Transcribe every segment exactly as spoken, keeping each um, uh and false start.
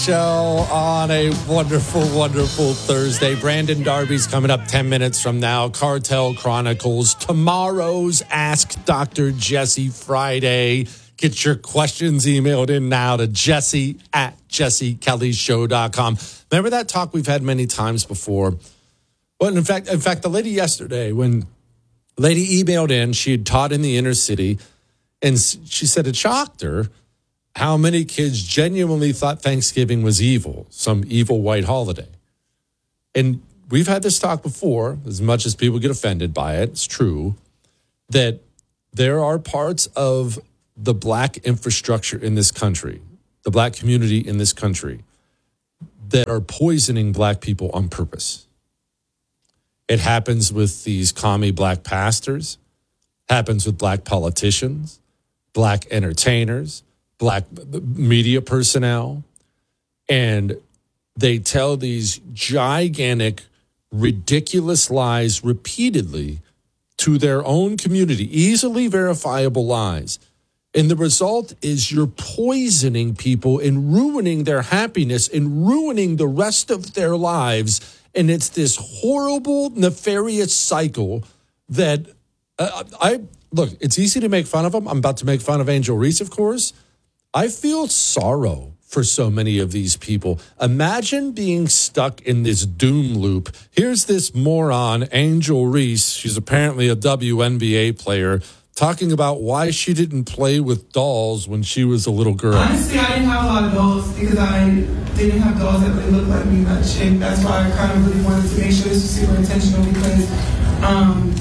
Show on a wonderful, wonderful Thursday. Brandon Darby's coming up ten minutes from now. Cartel Chronicles. Tomorrow's Ask Doctor Jesse Friday. Get your questions emailed in now to Jesse at jesse kelly show dot com. Remember that talk we've had many times before? Well, in fact, in fact, the lady yesterday, when the lady emailed in, she had taught in the inner city, and she said it shocked her how many kids genuinely thought Thanksgiving was evil, some evil white holiday. And we've had this talk before, as much as people get offended by it, it's true, that there are parts of the black infrastructure in this country, the black community in this country, that are poisoning black people on purpose. It happens with these commie black pastors, happens with black politicians, black entertainers, black media personnel, and they tell these gigantic, ridiculous lies repeatedly to their own community, easily verifiable lies. And the result is you're poisoning people and ruining their happiness and ruining the rest of their lives. And it's this horrible, nefarious cycle that uh, I, look, it's easy to make fun of them. I'm about to make fun of Angel Reese, of course. I feel sorrow for so many of these people. Imagine being stuck in this doom loop. Here's this moron, Angel Reese. She's apparently a W N B A player, talking about why she didn't play with dolls when she was a little girl. Honestly, I didn't have a lot of dolls because I didn't have dolls that really looked like me much. And that's why I kind of really wanted to make sure this was super intentional because... Um,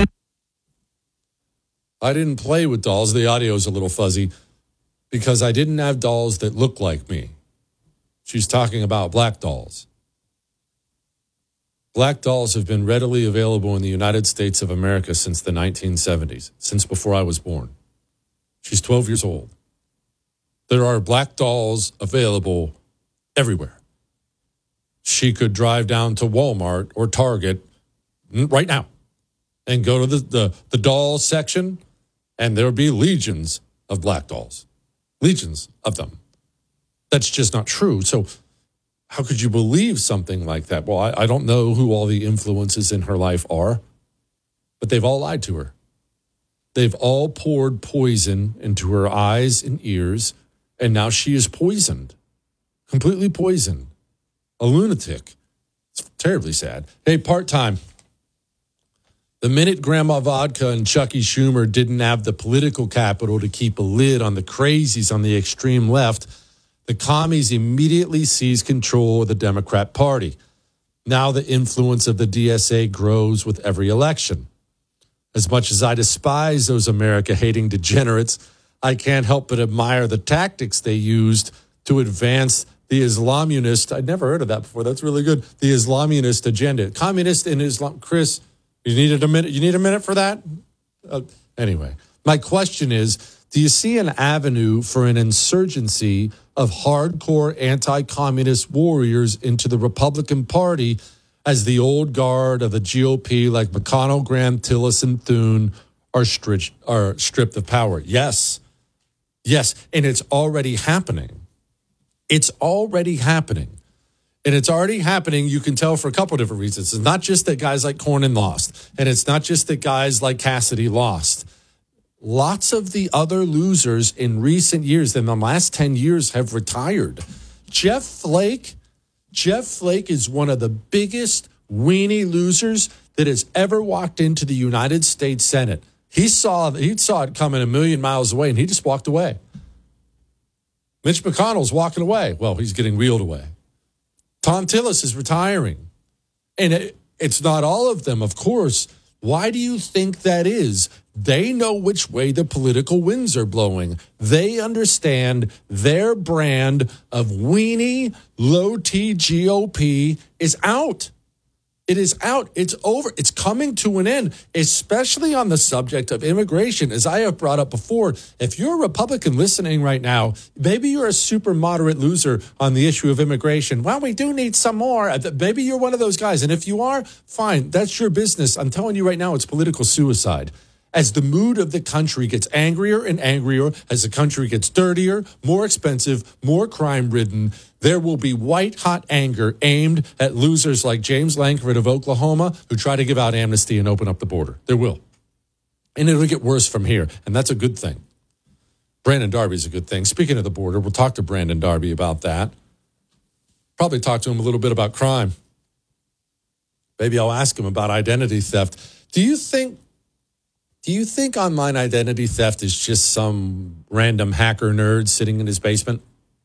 I didn't play with dolls. The audio is a little fuzzy. Because I didn't have dolls that looked like me. She's talking about black dolls. Black dolls have been readily available in the United States of America since the nineteen seventies, since before I was born. She's twelve years old. There are black dolls available everywhere. She could drive down to Walmart or Target right now and go to the, the, the doll section, and there would be legions of black dolls. Legions of them. That's just not true. So how could you believe something like that? Well, I, I don't know who all the influences in her life are, but they've all lied to her. They've all poured poison into her eyes and ears, and now she is poisoned, completely poisoned, a lunatic. It's terribly sad. Hey, part-time. The minute Grandma Vodka and Chucky Schumer didn't have the political capital to keep a lid on the crazies on the extreme left, the commies immediately seized control of the Democrat Party. Now the influence of the D S A grows with every election. As much as I despise those America-hating degenerates, I can't help but admire the tactics they used to advance the Islamunist. I'd never heard of that before. That's really good. The Islamunist agenda. Communist and Islam. Chris, You needed a minute. You need a minute for that? Uh, anyway, my question is, do you see an avenue for an insurgency of hardcore anti-communist warriors into the Republican Party as the old guard of the G O P like McConnell, Graham, Tillis, and Thune are, stri- are stripped of power? Yes. Yes, and it's already happening. It's already happening. And it's already happening, you can tell, for a couple of different reasons. It's not just that guys like Cornyn lost, and it's not just that guys like Cassidy lost. Lots of the other losers in recent years, in the last ten years, have retired. Jeff Flake, Jeff Flake is one of the biggest weenie losers that has ever walked into the United States Senate. He saw, he saw it coming a million miles away, and he just walked away. Mitch McConnell's walking away. Well, he's getting wheeled away. Tom Tillis is retiring. And it, it's not all of them, of course. Why do you think that is? They know which way the political winds are blowing. They understand their brand of weenie, low-T G O P is out. It is out. It's over. It's coming to an end, especially on the subject of immigration. As I have brought up before, if you're a Republican listening right now, maybe you're a super moderate loser on the issue of immigration. Well, we do need some more. Maybe you're one of those guys. And if you are, fine. That's your business. I'm telling you right now, it's political suicide. As the mood of the country gets angrier and angrier, as the country gets dirtier, more expensive, more crime-ridden, there will be white-hot anger aimed at losers like James Lankford of Oklahoma who try to give out amnesty and open up the border. There will. And it'll get worse from here, and that's a good thing. Brandon Darby's a good thing. Speaking of the border, we'll talk to Brandon Darby about that. Probably talk to him a little bit about crime. Maybe I'll ask him about identity theft. Do you think Do you think online identity theft is just some random hacker nerd sitting in his basement?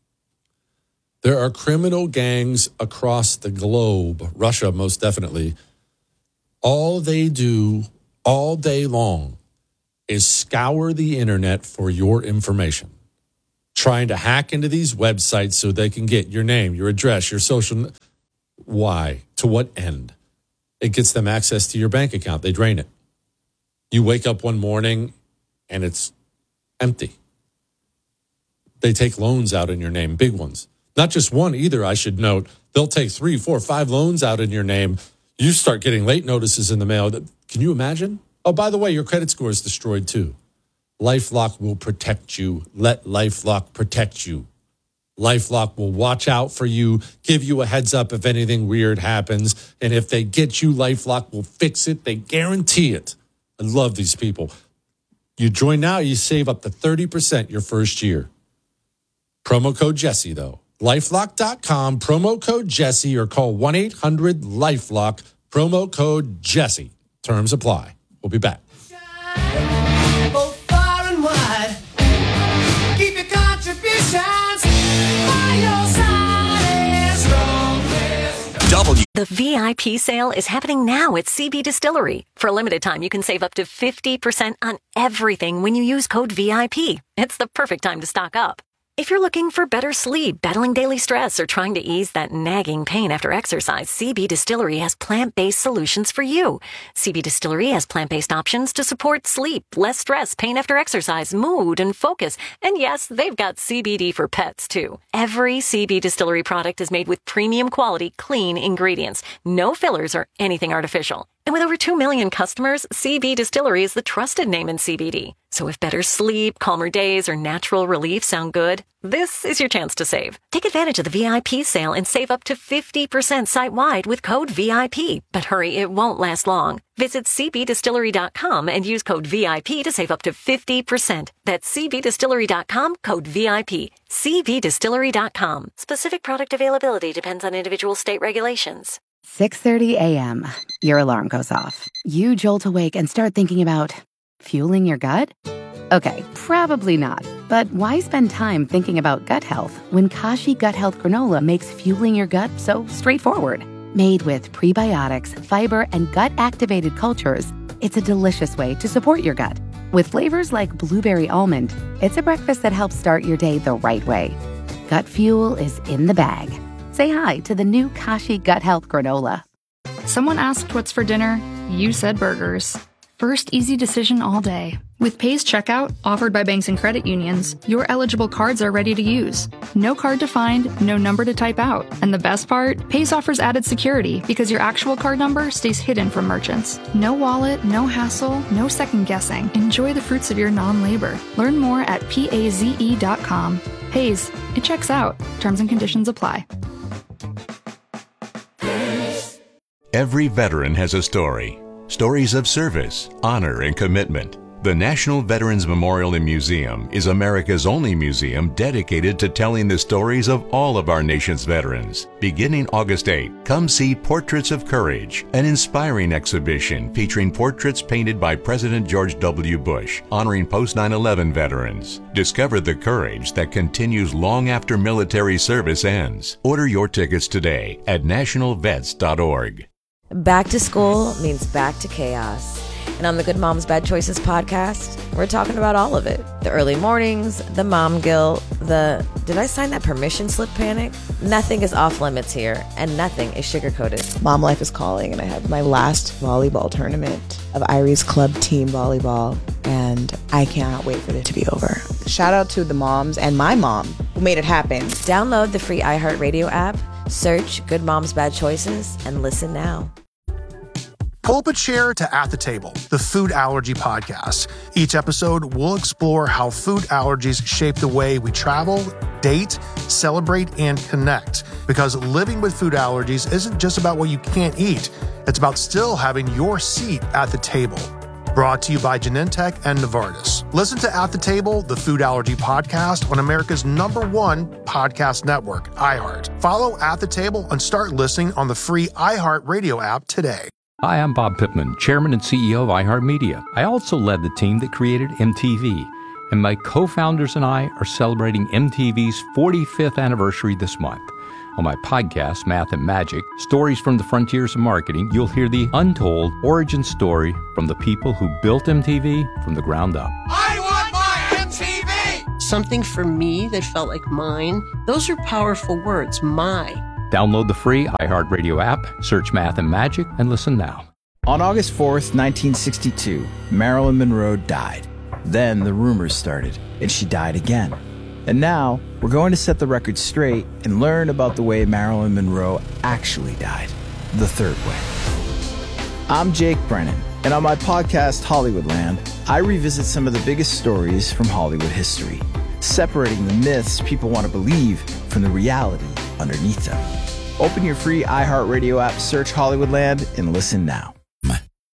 There are criminal gangs across the globe, Russia most definitely. All they do all day long is scour the internet for your information, trying to hack into these websites so they can get your name, your address, your social. Why? To what end? It gets them access to your bank account. They drain it. You wake up one morning and it's empty. They take loans out in your name, big ones. Not just one either, I should note. They'll take three, four, five loans out in your name. You start getting late notices in the mail. Can you imagine? Oh, by the way, your credit score is destroyed too. LifeLock will protect you. Let LifeLock protect you. LifeLock will watch out for you, give you a heads up if anything weird happens. And if they get you, LifeLock will fix it. They guarantee it. I love these people. You join now, you save up to thirty percent your first year. Promo code Jesse, though. LifeLock dot com, promo code Jesse, or call one eight hundred LifeLock, promo code Jesse. Terms apply. We'll be back. Both far and wide. Keep your contributions by your side as strong as W. The V I P sale is happening now at C B Distillery. For a limited time, you can save up to fifty percent on everything when you use code V I P. It's the perfect time to stock up. If you're looking for better sleep, battling daily stress, or trying to ease that nagging pain after exercise, C B Distillery has plant-based solutions for you. C B Distillery has plant-based options to support sleep, less stress, pain after exercise, mood, and focus. And yes, they've got C B D for pets, too. Every C B Distillery product is made with premium quality, clean ingredients. No fillers or anything artificial. And with over two million customers, C B Distillery is the trusted name in C B D. So if better sleep, calmer days, or natural relief sound good, this is your chance to save. Take advantage of the V I P sale and save up to fifty percent site-wide with code V I P. But hurry, it won't last long. Visit C B distillery dot com and use code V I P to save up to fifty percent. That's C B distillery dot com, code V I P. C B distillery dot com. Specific product availability depends on individual state regulations. six thirty a.m. Your alarm goes off. You jolt awake and start thinking about fueling your gut? Okay, probably not. But why spend time thinking about gut health when Kashi Gut Health Granola makes fueling your gut so straightforward? Made with prebiotics, fiber, and gut-activated cultures, it's a delicious way to support your gut. With flavors like blueberry almond, it's a breakfast that helps start your day the right way. Gut fuel is in the bag. Say hi to the new Kashi Gut Health Granola. Someone asked what's for dinner. You said burgers. First easy decision all day. With Paze Checkout, offered by banks and credit unions, your eligible cards are ready to use. No card to find, no number to type out. And the best part? Paze offers added security because your actual card number stays hidden from merchants. No wallet, no hassle, no second guessing. Enjoy the fruits of your non-labor. Learn more at paze dot com. Paze, it checks out. Terms and conditions apply. Every veteran has a story. Stories of service, honor, and commitment. The National Veterans Memorial and Museum is America's only museum dedicated to telling the stories of all of our nation's veterans. Beginning August eighth, come see Portraits of Courage, an inspiring exhibition featuring portraits painted by President George W. Bush, honoring post nine eleven veterans. Discover the courage that continues long after military service ends. Order your tickets today at national vets dot org. Back to school means back to chaos. And on the Good Moms Bad Choices podcast, we're talking about all of it. The early mornings, the mom guilt, the did I sign that permission slip panic? Nothing is off limits here, and nothing is sugar-coated. Mom life is calling, and I have my last volleyball tournament of Irie's Club team volleyball, and I cannot wait for it to be over. Shout out to the moms and my mom who made it happen. Download the free iHeartRadio app, search Good Moms Bad Choices, and listen now. Pull up a chair to At the Table, the Food Allergy Podcast. Each episode, we'll explore how food allergies shape the way we travel, date, celebrate, and connect. Because living with food allergies isn't just about what you can't eat. It's about still having your seat at the table. Brought to you by Genentech and Novartis. Listen to At the Table, the Food Allergy Podcast on America's number one podcast network, iHeart. Follow At the Table and start listening on the free iHeart Radio app today. Hi, I'm Bob Pittman, Chairman and C E O of iHeartMedia. I also led the team that created M T V, and my co-founders and I are celebrating M T V's forty-fifth anniversary this month. On my podcast, Math and Magic, Stories from the Frontiers of Marketing, you'll hear the untold origin story from the people who built M T V from the ground up. I want my M T V! Something for me that felt like mine. Those are powerful words, my. Download the free iHeartRadio app, search Math and Magic, and listen now. On August fourth, nineteen sixty-two, Marilyn Monroe died. Then the rumors started, and she died again. And now, we're going to set the record straight and learn about the way Marilyn Monroe actually died, the third way. I'm Jake Brennan, and on my podcast, Hollywoodland, I revisit some of the biggest stories from Hollywood history, separating the myths people want to believe from the reality underneath them. Open your free iHeartRadio app, search Hollywoodland, and listen now.